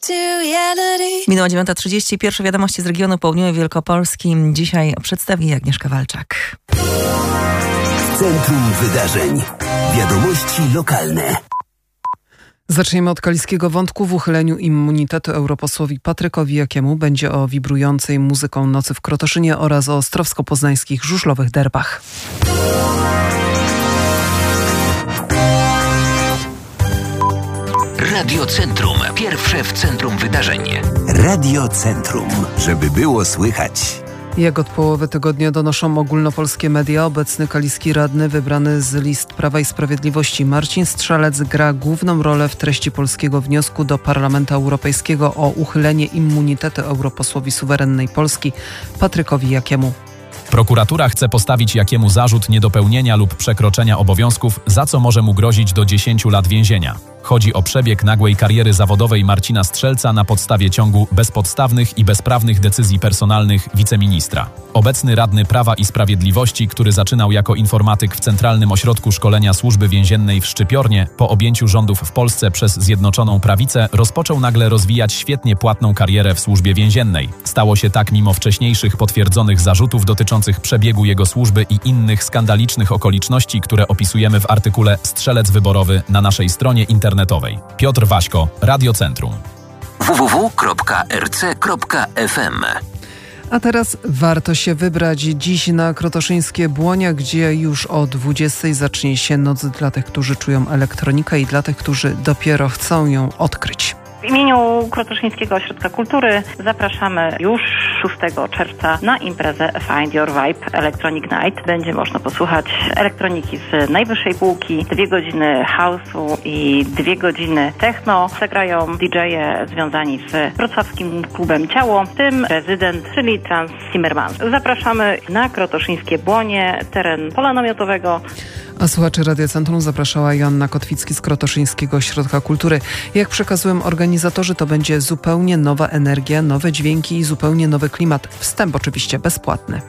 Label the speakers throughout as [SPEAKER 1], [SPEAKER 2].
[SPEAKER 1] Minęła 9:30. Pierwsze wiadomości z regionu południowej Wielkopolski. Dzisiaj przedstawi Agnieszka Walczak.
[SPEAKER 2] Centrum wydarzeń. Wiadomości lokalne.
[SPEAKER 3] Zaczniemy od kaliskiego wątku. W uchyleniu immunitetu europosłowi Patrykowi Jakiemu będzie o wibrującej muzyką nocy w Krotoszynie oraz o ostrowsko-poznańskich żużlowych derbach.
[SPEAKER 2] Radio Centrum. Pierwsze w centrum wydarzeń. Radio Centrum. Żeby było słychać.
[SPEAKER 3] Jak od połowy tygodnia donoszą ogólnopolskie media, obecny kaliski radny wybrany z list Prawa i Sprawiedliwości Marcin Strzelec gra główną rolę w treści polskiego wniosku do Parlamentu Europejskiego o uchylenie immunitetu europosłowi suwerennej Polski Patrykowi Jakiemu.
[SPEAKER 4] Prokuratura chce postawić Jakiemu zarzut niedopełnienia lub przekroczenia obowiązków, za co może mu grozić do 10 lat więzienia. Chodzi o przebieg nagłej kariery zawodowej Marcina Strzelca na podstawie ciągu bezpodstawnych i bezprawnych decyzji personalnych wiceministra. Obecny radny Prawa i Sprawiedliwości, który zaczynał jako informatyk w Centralnym Ośrodku Szkolenia Służby Więziennej w Szczypiornie, po objęciu rządów w Polsce przez Zjednoczoną Prawicę, rozpoczął nagle rozwijać świetnie płatną karierę w służbie więziennej. Stało się tak mimo wcześniejszych potwierdzonych zarzutów dotyczących przebiegu jego służby i innych skandalicznych okoliczności, które opisujemy w artykule Strzelec Wyborowy na naszej stronie internetowej. Piotr Waśko, Radio Centrum.
[SPEAKER 2] www.rc.fm.
[SPEAKER 3] A teraz warto się wybrać dziś na krotoszyńskie Błonia, gdzie już o 20:00 zacznie się noc dla tych, którzy czują elektronikę i dla tych, którzy dopiero chcą ją odkryć.
[SPEAKER 5] W imieniu Krotoszyńskiego Ośrodka Kultury zapraszamy już 6 czerwca na imprezę Find Your Vibe Electronic Night. Będzie można posłuchać elektroniki z najwyższej półki, 2 godziny house'u i 2 godziny techno. Zagrają DJ-e związani z wrocławskim klubem Ciało, w tym rezydent, czyli Trans Zimmerman. Zapraszamy na Krotoszyńskie Błonie, teren pola namiotowego.
[SPEAKER 3] A słuchaczy Radia Centrum zapraszała Joanna Kotwicki z Krotoszyńskiego Ośrodka Kultury. Jak przekazują organizatorzy, to będzie zupełnie nowa energia, nowe dźwięki i zupełnie nowy klimat. Wstęp oczywiście bezpłatny.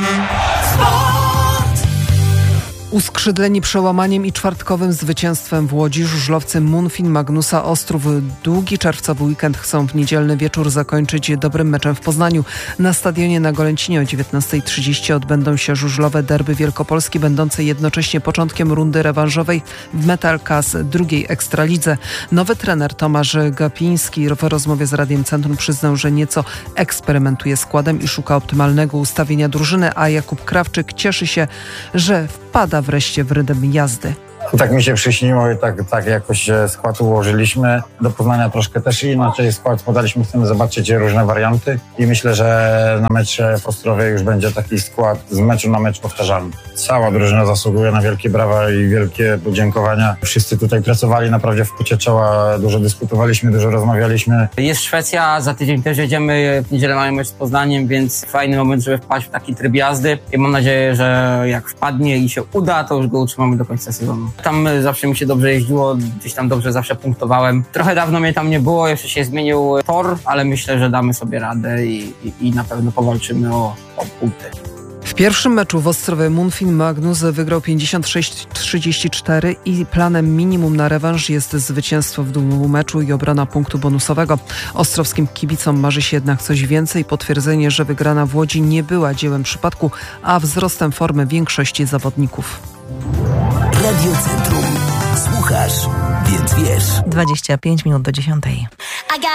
[SPEAKER 3] Uskrzydleni przełamaniem i czwartkowym zwycięstwem w Łodzi żużlowcy Munfin Magnusa Ostrów długi czerwcowy weekend chcą w niedzielny wieczór zakończyć dobrym meczem w Poznaniu. Na stadionie na Golęcinie o 19:30 odbędą się żużlowe derby Wielkopolski, będące jednocześnie początkiem rundy rewanżowej w Metal Kas drugiej Ekstralidze. Nowy trener Tomasz Gapiński w rozmowie z Radiem Centrum przyznał, że nieco eksperymentuje składem i szuka optymalnego ustawienia drużyny, a Jakub Krawczyk cieszy się, że wpada wreszcie w rytm jazdy.
[SPEAKER 6] Tak mi się przyśniło i tak jakoś skład ułożyliśmy. Do Poznania troszkę też inaczej skład podaliśmy, chcemy zobaczyć różne warianty i myślę, że na mecz w Ostrowie już będzie taki skład z meczu na mecz powtarzalny. Cała drużyna zasługuje na wielkie brawa i wielkie podziękowania. Wszyscy tutaj pracowali naprawdę w pocie czoła, dużo dyskutowaliśmy, dużo rozmawialiśmy.
[SPEAKER 7] Jest Szwecja, za tydzień też jedziemy, w niedzielę mamy mecz z Poznaniem, więc fajny moment, żeby wpaść w taki tryb jazdy i mam nadzieję, że jak wpadnie i się uda, to już go utrzymamy do końca sezonu. Tam zawsze mi się dobrze jeździło, gdzieś tam dobrze zawsze punktowałem. Trochę dawno mnie tam nie było, jeszcze się zmienił tor, ale myślę, że damy sobie radę i na pewno powalczymy o punkty.
[SPEAKER 3] W pierwszym meczu w Ostrowie Munfin Magnus wygrał 56-34 i planem minimum na rewanż jest zwycięstwo w drugim meczu i obrona punktu bonusowego. Ostrowskim kibicom marzy się jednak coś więcej, potwierdzenie, że wygrana w Łodzi nie była dziełem przypadku, a wzrostem formy większości zawodników.
[SPEAKER 2] Radio Centrum. Słuchasz, więc wiesz.
[SPEAKER 1] 25 minut do 10:00.